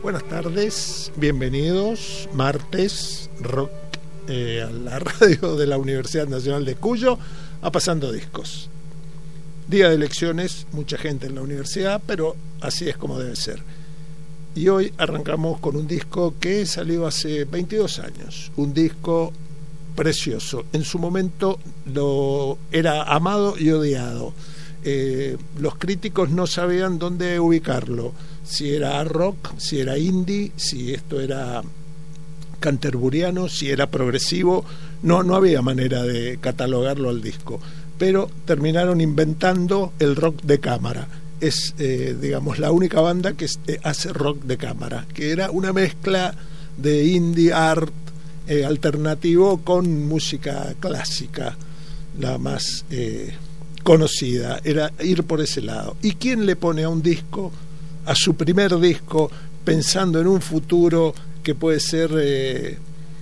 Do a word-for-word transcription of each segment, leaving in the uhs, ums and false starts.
Buenas tardes, bienvenidos, martes, rock eh, a la radio de la Universidad Nacional de Cuyo, a Pasando Discos. Día de elecciones, mucha gente en la universidad, pero así es como debe ser. Y hoy arrancamos con un disco que salió hace veintidós años, un disco precioso. En su momento lo era amado y odiado. Eh, los críticos no sabían dónde ubicarlo, si era rock, si era indie, si esto era canterburiano, si era progresivo. No, no había manera de catalogarlo al disco, pero terminaron inventando el rock de cámara. Es, eh, digamos, la única banda que eh, hace rock de cámara, que era una mezcla de indie art eh, alternativo con música clásica, la más eh, conocida, era ir por ese lado. ¿Y quién le pone a un disco, a su primer disco, pensando en un futuro que puede ser eh,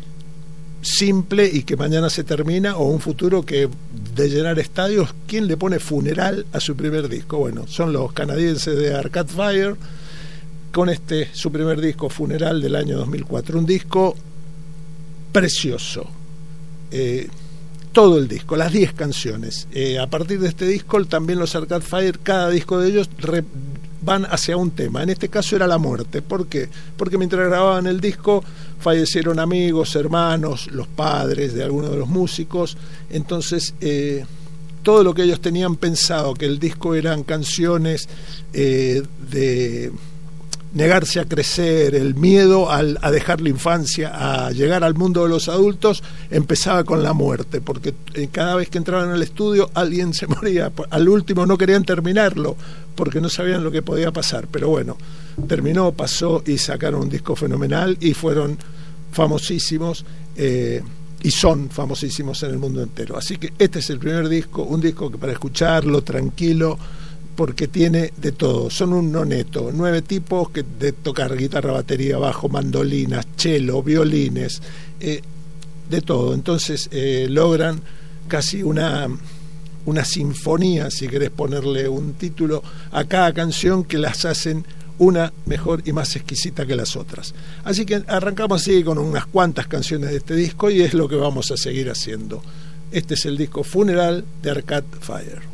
simple y que mañana se termina, o un futuro que de llenar estadios? ¿Quién le pone funeral a su primer disco? Bueno, son los canadienses de Arcade Fire, con este su primer disco, Funeral, del año dos mil cuatro, un disco precioso, eh, todo el disco, las diez canciones. Eh, a partir de este disco, también los Arcade Fire, cada disco de ellos re, van hacia un tema. En este caso era la muerte. ¿Por qué? Porque mientras grababan el disco fallecieron amigos, hermanos, los padres de algunos de los músicos. Entonces eh, todo lo que ellos tenían pensado, que el disco eran canciones eh, de negarse a crecer, el miedo al, a dejar la infancia, a llegar al mundo de los adultos, empezaba con la muerte, porque eh, cada vez que entraban al estudio alguien se moría. Al último no querían terminarlo porque no sabían lo que podía pasar, pero bueno, terminó, pasó y sacaron un disco fenomenal y fueron famosísimos eh, y son famosísimos en el mundo entero. Así que este es el primer disco, un disco que para escucharlo tranquilo, porque tiene de todo. Son un noneto, nueve tipos que de tocar guitarra, batería, bajo, mandolinas, cello, violines, eh, de todo. Entonces eh, logran casi una una sinfonía, si querés ponerle un título a cada canción, que las hacen una mejor y más exquisita que las otras. Así que arrancamos así con unas cuantas canciones de este disco y es lo que vamos a seguir haciendo. Este es el disco Funeral de Arcade Fire.